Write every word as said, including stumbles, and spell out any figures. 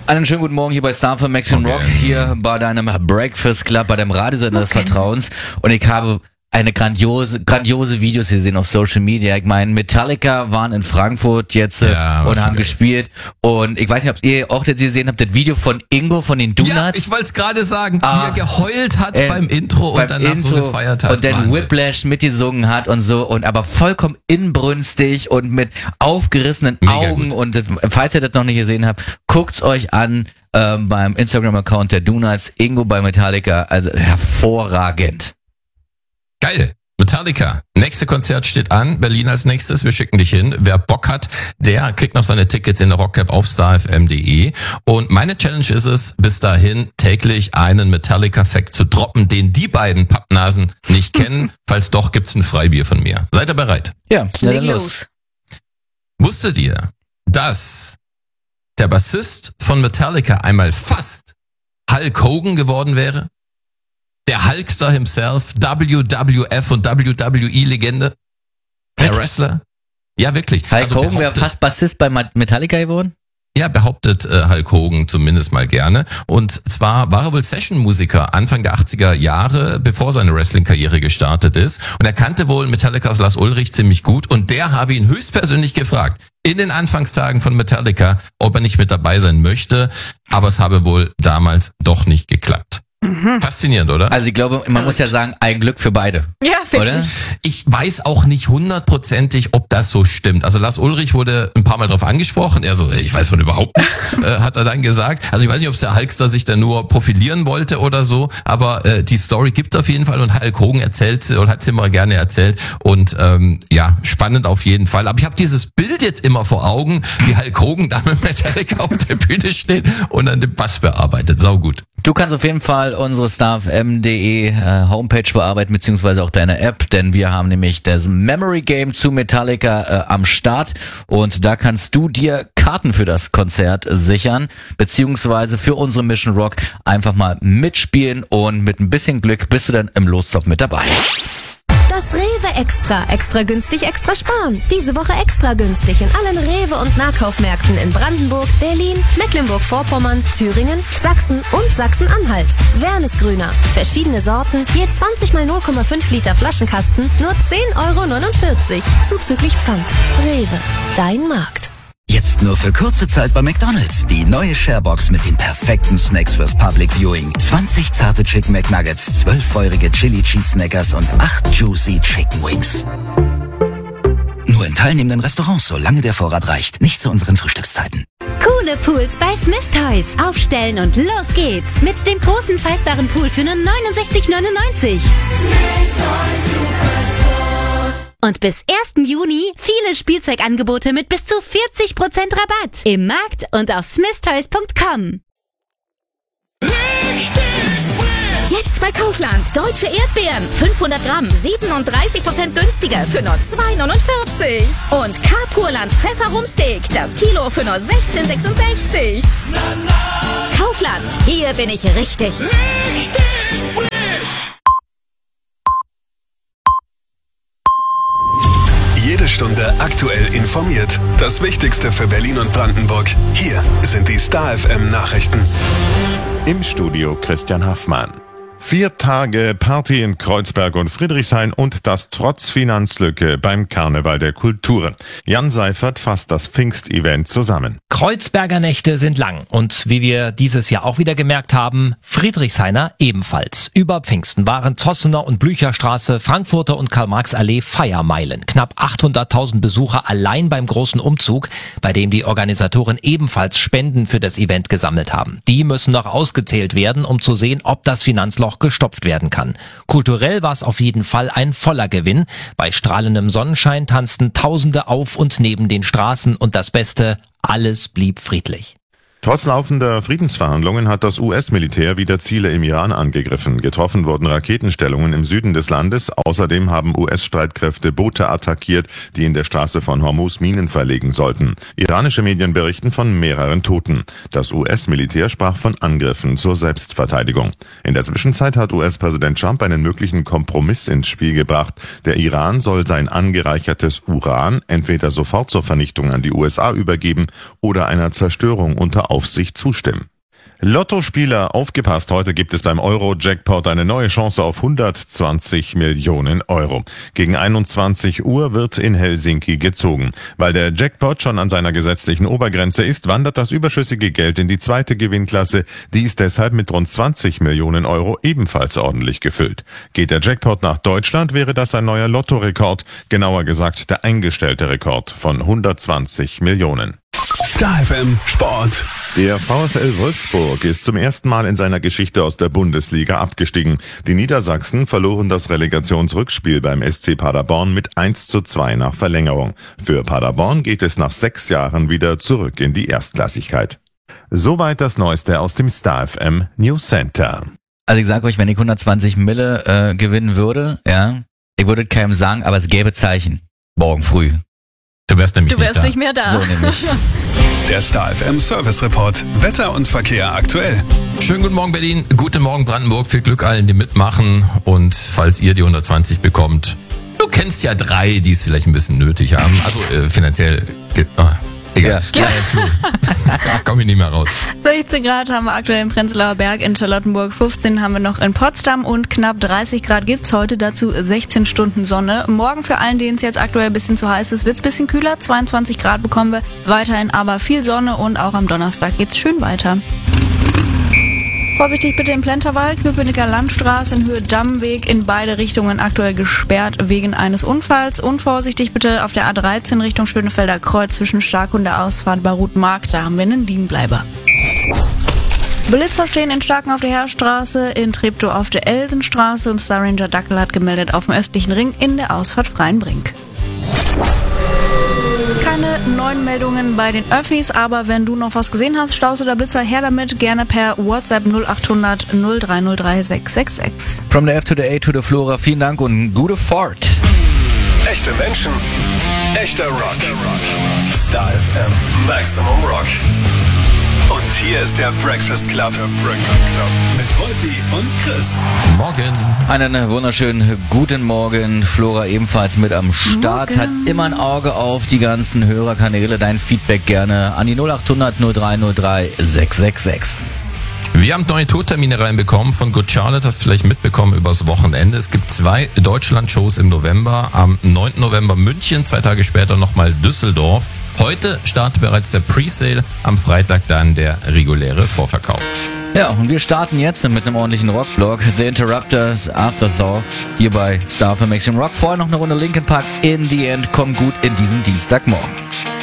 Einen schönen guten Morgen hier bei Star von Max und Okay. Rock, hier bei deinem Breakfast Club, bei deinem Radiosender des Okay. Vertrauens. Und ich habe eine grandiose, grandiose Videos gesehen auf Social Media. Ich meine, Metallica waren in Frankfurt jetzt äh, Ja, war und schon haben geil. gespielt. Und ich weiß nicht, ob ihr auch das gesehen habt, das Video von Ingo von den Donuts. Ja, ich wollte es gerade sagen, Ah. wie er geheult hat Äh, beim Intro beim und danach Intro so eine Feiertag. und dann Wahnsinn. Whiplash mitgesungen hat und so und aber vollkommen inbrünstig und mit aufgerissenen Mega Augen gut. und das, falls ihr das noch nicht gesehen habt, guckt's euch an ähm, beim Instagram-Account der Donuts, Ingo bei Metallica, also hervorragend. Geil. Metallica. Nächste Konzert steht an. Berlin als nächstes. Wir schicken dich hin. Wer Bock hat, der kriegt noch seine Tickets in der Rockcap auf star f m punkt d e. Und meine Challenge ist es, bis dahin täglich einen Metallica-Fact zu droppen, den die beiden Pappnasen nicht kennen. Falls doch, gibt's ein Freibier von mir. Seid ihr bereit? Ja, na Leg dann los. los. Wusstet ihr, dass der Bassist von Metallica einmal fast Hulk Hogan geworden wäre? Der Hulkster himself, W W F und W W E-Legende? Der Wrestler? Ja, wirklich. Hulk Also Hogan wäre behauptet- fast Bassist bei Ma- Metallica geworden? Ja, behauptet äh, Hulk Hogan zumindest mal gerne. Und zwar war er wohl Session-Musiker Anfang der achtziger Jahre, bevor seine Wrestling-Karriere gestartet ist. Und er kannte wohl Metallicas Lars Ulrich ziemlich gut. Und der habe ihn höchstpersönlich gefragt, in den Anfangstagen von Metallica, ob er nicht mit dabei sein möchte. Aber es habe wohl damals doch nicht geklappt. Faszinierend, oder? Also ich glaube, man muss ja sagen, ein Glück für beide, Ja, oder? wirklich. Ich weiß auch nicht hundertprozentig, ob das so stimmt. Also Lars Ulrich wurde ein paar Mal drauf angesprochen. Er so, ich weiß von überhaupt nichts, äh, hat er dann gesagt. Also ich weiß nicht, ob es der Hulkster sich da nur profilieren wollte oder so, aber äh, die Story gibt es auf jeden Fall und Hulk Hogan erzählt oder hat es immer gerne erzählt und ähm, ja, spannend auf jeden Fall. Aber ich habe dieses Bild jetzt immer vor Augen, wie Hulk Hogan da mit Metallica auf der Bühne steht und dann den Bass bearbeitet. Sau gut. Du kannst auf jeden Fall unsere star f m punkt d e äh, Homepage bearbeiten, beziehungsweise auch deine App, denn wir haben nämlich das Memory Game zu Metallica äh, am Start und da kannst du dir Karten für das Konzert sichern, beziehungsweise für unsere Mission Rock einfach mal mitspielen und mit ein bisschen Glück bist du dann im Lostopf mit dabei. Das Rewe Extra. Extra günstig, extra sparen. Diese Woche extra günstig in allen Rewe- und Nahkaufmärkten in Brandenburg, Berlin, Mecklenburg-Vorpommern, Thüringen, Sachsen und Sachsen-Anhalt. Wernesgrüner. Verschiedene Sorten, je zwanzig mal null Komma fünf Liter Flaschenkasten, nur zehn Euro neunundvierzig. Zuzüglich Pfand. Rewe. Dein Markt. Jetzt nur für kurze Zeit bei McDonald's. Die neue Sharebox mit den perfekten Snacks fürs Public Viewing. zwanzig zarte Chicken McNuggets, zwölf feurige Chili Cheese Snackers und acht Juicy Chicken Wings. Nur in teilnehmenden Restaurants, solange der Vorrat reicht. Nicht zu unseren Frühstückszeiten. Coole Pools bei Smith Toys. Aufstellen und los geht's. Mit dem großen faltbaren Pool für nur neunundsechzig neunundneunzig. Und bis ersten Juni viele Spielzeugangebote mit bis zu vierzig Prozent Rabatt. Im Markt und auf smith toys punkt com. Jetzt bei Kaufland. Deutsche Erdbeeren. fünfhundert Gramm. siebenunddreißig Prozent günstiger für nur zwei neunundvierzig. Und Carpurland Pfefferrumsteak. Das Kilo für nur sechzehn sechsundsechzig. Kaufland. Hier bin ich richtig. Jede Stunde aktuell informiert. Das Wichtigste für Berlin und Brandenburg. Hier sind die Star F M Nachrichten. Im Studio Christian Haffmann. Vier Tage Party in Kreuzberg und Friedrichshain und das trotz Finanzlücke beim Karneval der Kulturen. Jan Seifert fasst das Pfingstevent zusammen. Kreuzberger Nächte sind lang und wie wir dieses Jahr auch wieder gemerkt haben, Friedrichshainer ebenfalls. Über Pfingsten waren Zossener und Blücherstraße, Frankfurter und Karl-Marx-Allee Feiermeilen. Knapp achthunderttausend Besucher allein beim großen Umzug, bei dem die Organisatoren ebenfalls Spenden für das Event gesammelt haben. Die müssen noch ausgezählt werden, um zu sehen, ob das Finanzloch gestopft werden kann. Kulturell war es auf jeden Fall ein voller Gewinn. Bei strahlendem Sonnenschein tanzten Tausende auf und neben den Straßen und das Beste, alles blieb friedlich. Trotz laufender Friedensverhandlungen hat das U S-Militär wieder Ziele im Iran angegriffen. Getroffen wurden Raketenstellungen im Süden des Landes. Außerdem haben U S-Streitkräfte Boote attackiert, die in der Straße von Hormuz Minen verlegen sollten. Iranische Medien berichten von mehreren Toten. Das U S-Militär sprach von Angriffen zur Selbstverteidigung. In der Zwischenzeit hat U S-Präsident Trump einen möglichen Kompromiss ins Spiel gebracht. Der Iran soll sein angereichertes Uran entweder sofort zur Vernichtung an die U S A übergeben oder einer Zerstörung unter auf sich zustimmen. Lottospieler, aufgepasst, heute gibt es beim Euro-Jackpot eine neue Chance auf hundertzwanzig Millionen Euro. Gegen einundzwanzig Uhr wird in Helsinki gezogen. Weil der Jackpot schon an seiner gesetzlichen Obergrenze ist, wandert das überschüssige Geld in die zweite Gewinnklasse. Die ist deshalb mit rund zwanzig Millionen Euro ebenfalls ordentlich gefüllt. Geht der Jackpot nach Deutschland, wäre das ein neuer Lottorekord, genauer gesagt der eingestellte Rekord von hundertzwanzig Millionen. Star F M Sport. Der VfL Wolfsburg ist zum ersten Mal in seiner Geschichte aus der Bundesliga abgestiegen. Die Niedersachsen verloren das Relegationsrückspiel beim S C Paderborn mit eins zu zwei nach Verlängerung. Für Paderborn geht es nach sechs Jahren wieder zurück in die Erstklassigkeit. Soweit das Neueste aus dem Star F M News Center. Also ich sage euch, wenn ich hundertzwanzig Mille äh, gewinnen würde, ja, ich würde keinem sagen, aber es gäbe Zeichen. Morgen früh. Du wärst nämlich Du wärst nicht, nicht mehr da. So nämlich. Der Star F M Service Report. Wetter und Verkehr aktuell. da. Schönen guten Morgen Berlin, guten Morgen Brandenburg, viel Glück allen, die mitmachen. Und falls ihr die hundertzwanzig bekommt, du kennst ja drei, die es vielleicht ein bisschen nötig haben. Also äh, finanziell, ge- oh, egal. Ja. Ja. Komm ich nicht mehr raus. sechzehn Grad haben wir aktuell im Prenzlauer Berg, in Charlottenburg fünfzehn haben wir noch in Potsdam und knapp dreißig Grad gibt's heute, dazu sechzehn Stunden Sonne. Morgen für allen, denen es jetzt aktuell ein bisschen zu heiß ist, wird's ein bisschen kühler, zweiundzwanzig Grad bekommen wir, weiterhin aber viel Sonne und auch am Donnerstag geht's schön weiter. Vorsichtig bitte im Plenterwald, Köpenicker Landstraße in Höhe Dammweg in beide Richtungen aktuell gesperrt wegen eines Unfalls. Und vorsichtig bitte auf der A dreizehn Richtung Schönefelder Kreuz zwischen Stark und der Ausfahrt Barut-Mark, da haben wir einen Liegenbleiber. Blitzer stehen in Starken auf der Heerstraße, in Treptow auf der Elsenstraße und Star Ranger Dackel hat gemeldet auf dem östlichen Ring in der Ausfahrt Freienbrink. Keine neuen Meldungen bei den Öffis, aber wenn du noch was gesehen hast, Staus oder Blitzer, her damit, gerne per WhatsApp null acht hundert null drei null drei sechs sechs sechs. From the F to the A to the Flora, vielen Dank und gute Fahrt. Echte Menschen, echter Rock. Star F M Maximum Rock. Und hier ist der Breakfast Club. Der Breakfast Club. Mit Wolfi und Chris. Morgen. Einen wunderschönen guten Morgen. Flora ebenfalls mit am Start. Morgen. Hat immer ein Auge auf die ganzen Hörerkanäle. Dein Feedback gerne an die null acht hundert null drei null drei sechs sechs sechs. Wir haben neue Tourtermine reinbekommen von Good Charlotte, hast du vielleicht mitbekommen übers Wochenende. Es gibt zwei Deutschland-Shows im November. Am neunten November München, zwei Tage später nochmal Düsseldorf. Heute startet bereits der Presale, am Freitag dann der reguläre Vorverkauf. Ja, und wir starten jetzt mit einem ordentlichen Rockblock. The Interrupters, Afterthaw, hier bei Star F M Maximum Rock. Vorher noch eine Runde Linkin Park. In the End, komm gut in diesen Dienstagmorgen.